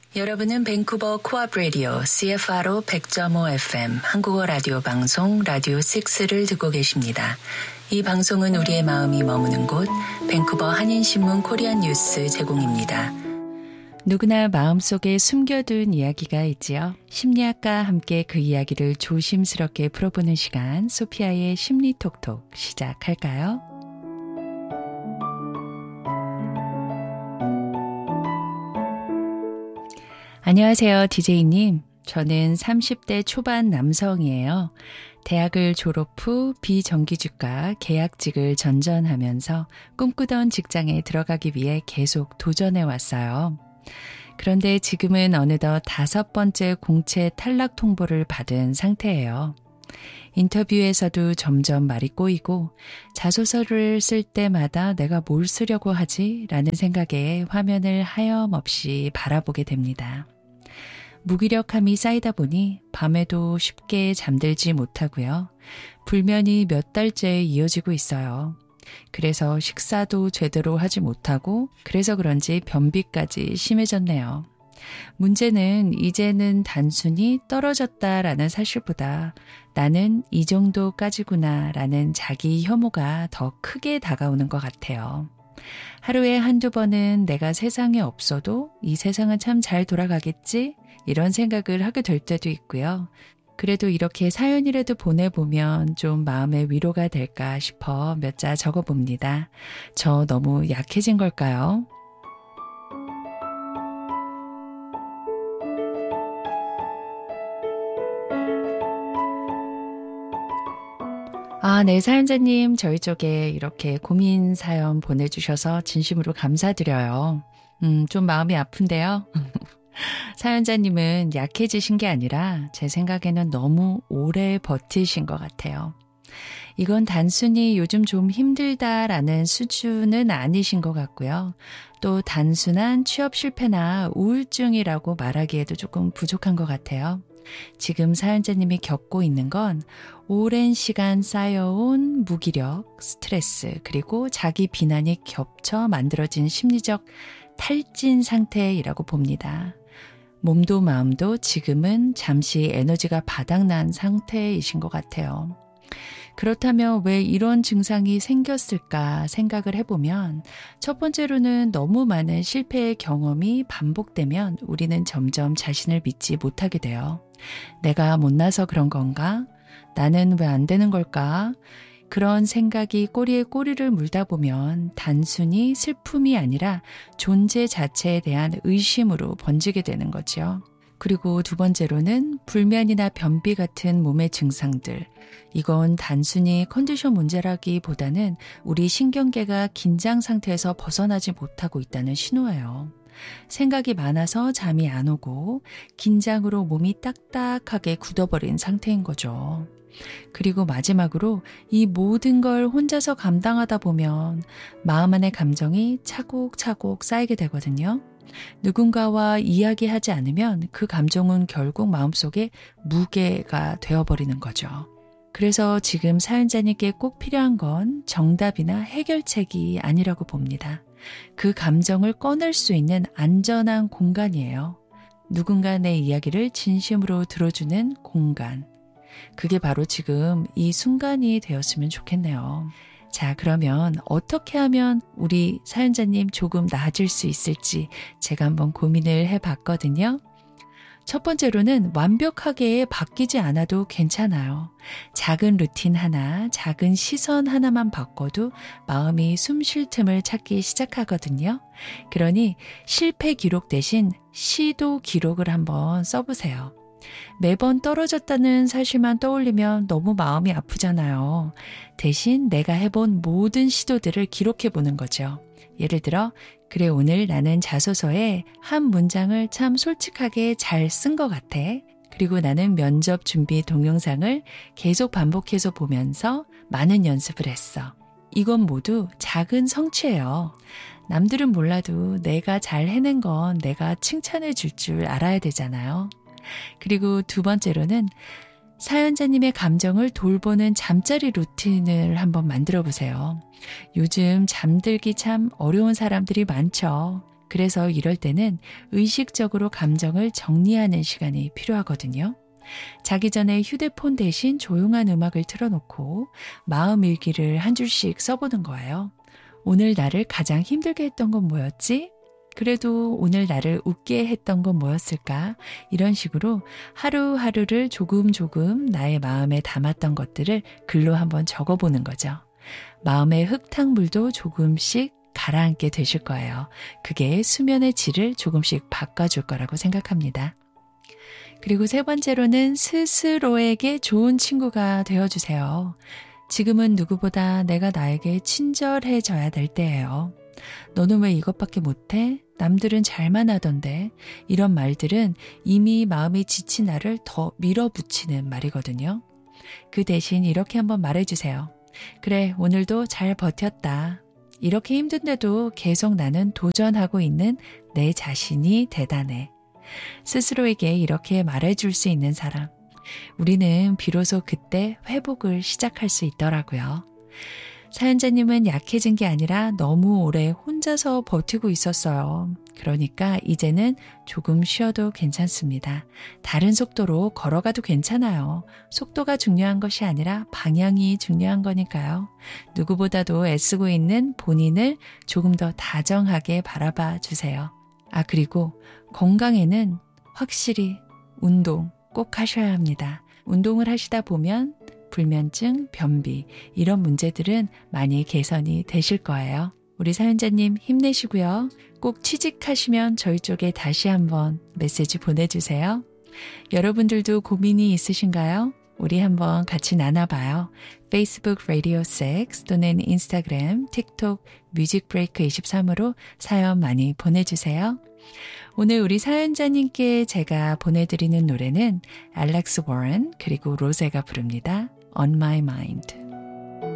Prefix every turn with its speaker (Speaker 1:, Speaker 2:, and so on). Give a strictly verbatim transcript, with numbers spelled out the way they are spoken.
Speaker 1: 여러분은 밴쿠버 코앞 라디오 씨에프알오 백 점 오 에프엠 한국어 라디오 방송 라디오 식스를 듣고 계십니다. 이 방송은 우리의 마음이 머무는 곳 밴쿠버 한인신문 코리안 뉴스 제공입니다. 누구나 마음속에 숨겨둔 이야기가 있지요. 심리학과 함께 그 이야기를 조심스럽게 풀어보는 시간 소피아의 심리톡톡 시작할까요? 안녕하세요, 디제이님. 저는 삼십 대 초반 남성이에요. 대학을 졸업 후 비정규직과 계약직을 전전하면서 꿈꾸던 직장에 들어가기 위해 계속 도전해 왔어요. 그런데 지금은 어느덧 다섯 번째 공채 탈락 통보를 받은 상태예요. 인터뷰에서도 점점 말이 꼬이고 자소서를 쓸 때마다 내가 뭘 쓰려고 하지? 라는 생각에 화면을 하염없이 바라보게 됩니다. 무기력함이 쌓이다 보니 밤에도 쉽게 잠들지 못하고요. 불면이 몇 달째 이어지고 있어요. 그래서 식사도 제대로 하지 못하고 그래서 그런지 변비까지 심해졌네요. 문제는 이제는 단순히 떨어졌다라는 사실보다 나는 이 정도까지구나 라는 자기 혐오가 더 크게 다가오는 것 같아요. 하루에 한두 번은 내가 세상에 없어도 이 세상은 참 잘 돌아가겠지? 이런 생각을 하게 될 때도 있고요. 그래도 이렇게 사연이라도 보내보면 좀 마음의 위로가 될까 싶어 몇 자 적어봅니다. 저 너무 약해진 걸까요? 아, 네, 사연자님, 저희 쪽에 이렇게 고민 사연 보내주셔서 진심으로 감사드려요. 음, 좀 마음이 아픈데요. 사연자님은 약해지신 게 아니라 제 생각에는 너무 오래 버티신 것 같아요. 이건 단순히 요즘 좀 힘들다라는 수준은 아니신 것 같고요. 또 단순한 취업 실패나 우울증이라고 말하기에도 조금 부족한 것 같아요. 지금 사연자님이 겪고 있는 건 오랜 시간 쌓여온 무기력, 스트레스, 그리고 자기 비난이 겹쳐 만들어진 심리적 탈진 상태이라고 봅니다. 몸도 마음도 지금은 잠시 에너지가 바닥난 상태이신 것 같아요. 그렇다면 왜 이런 증상이 생겼을까 생각을 해보면 첫 번째로는 너무 많은 실패의 경험이 반복되면 우리는 점점 자신을 믿지 못하게 돼요. 내가 못나서 그런 건가? 나는 왜 안 되는 걸까? 그런 생각이 꼬리에 꼬리를 물다 보면 단순히 슬픔이 아니라 존재 자체에 대한 의심으로 번지게 되는 거죠. 그리고 두 번째로는 불면이나 변비 같은 몸의 증상들. 이건 단순히 컨디션 문제라기보다는 우리 신경계가 긴장 상태에서 벗어나지 못하고 있다는 신호예요. 생각이 많아서 잠이 안 오고 긴장으로 몸이 딱딱하게 굳어버린 상태인 거죠. 그리고 마지막으로 이 모든 걸 혼자서 감당하다 보면 마음 안의 감정이 차곡차곡 쌓이게 되거든요. 누군가와 이야기하지 않으면 그 감정은 결국 마음속에 무게가 되어버리는 거죠. 그래서 지금 사연자님께 꼭 필요한 건 정답이나 해결책이 아니라고 봅니다. 그 감정을 꺼낼 수 있는 안전한 공간이에요. 누군가 내 이야기를 진심으로 들어주는 공간. 그게 바로 지금 이 순간이 되었으면 좋겠네요. 자, 그러면 어떻게 하면 우리 사연자님 조금 나아질 수 있을지 제가 한번 고민을 해봤거든요. 첫 번째로는 완벽하게 바뀌지 않아도 괜찮아요. 작은 루틴 하나, 작은 시선 하나만 바꿔도 마음이 숨 쉴 틈을 찾기 시작하거든요. 그러니 실패 기록 대신 시도 기록을 한번 써보세요. 매번 떨어졌다는 사실만 떠올리면 너무 마음이 아프잖아요. 대신 내가 해본 모든 시도들을 기록해보는 거죠. 예를 들어, 그래 오늘 나는 자소서에 한 문장을 참 솔직하게 잘 쓴 것 같아. 그리고 나는 면접 준비 동영상을 계속 반복해서 보면서 많은 연습을 했어. 이건 모두 작은 성취예요. 남들은 몰라도 내가 잘 해낸 건 내가 칭찬해 줄 줄 알아야 되잖아요. 그리고 두 번째로는 사연자님의 감정을 돌보는 잠자리 루틴을 한번 만들어 보세요. 요즘 잠들기 참 어려운 사람들이 많죠. 그래서 이럴 때는 의식적으로 감정을 정리하는 시간이 필요하거든요. 자기 전에 휴대폰 대신 조용한 음악을 틀어놓고 마음 일기를 한 줄씩 써보는 거예요. 오늘 나를 가장 힘들게 했던 건 뭐였지? 그래도 오늘 나를 웃게 했던 건 뭐였을까? 이런 식으로 하루하루를 조금 조금 나의 마음에 담았던 것들을 글로 한번 적어보는 거죠. 마음의 흙탕물도 조금씩 가라앉게 되실 거예요. 그게 수면의 질을 조금씩 바꿔줄 거라고 생각합니다. 그리고 세 번째로는 스스로에게 좋은 친구가 되어주세요. 지금은 누구보다 내가 나에게 친절해져야 될 때예요. 너는 왜 이것밖에 못해? 남들은 잘만 하던데. 이런 말들은 이미 마음이 지친 나를 더 밀어붙이는 말이거든요. 그 대신 이렇게 한번 말해주세요. 그래, 오늘도 잘 버텼다. 이렇게 힘든데도 계속 나는 도전하고 있는 내 자신이 대단해. 스스로에게 이렇게 말해줄 수 있는 사람. 우리는 비로소 그때 회복을 시작할 수 있더라고요. 사연자님은 약해진 게 아니라 너무 오래 혼자서 버티고 있었어요. 그러니까 이제는 조금 쉬어도 괜찮습니다. 다른 속도로 걸어가도 괜찮아요. 속도가 중요한 것이 아니라 방향이 중요한 거니까요. 누구보다도 애쓰고 있는 본인을 조금 더 다정하게 바라봐 주세요. 아, 그리고 건강에는 확실히 운동 꼭 하셔야 합니다. 운동을 하시다 보면 불면증, 변비 이런 문제들은 많이 개선이 되실 거예요. 우리 사연자님 힘내시고요. 꼭 취직하시면 저희 쪽에 다시 한번 메시지 보내주세요. 여러분들도 고민이 있으신가요? 우리 한번 같이 나눠봐요. 페이스북 라디오 섹스 또는 인스타그램, 틱톡 뮤직 브레이크 이십삼으로 사연 많이 보내주세요. 오늘 우리 사연자님께 제가 보내드리는 노래는 알렉스 워런 그리고 로제가 부릅니다. On My Mind.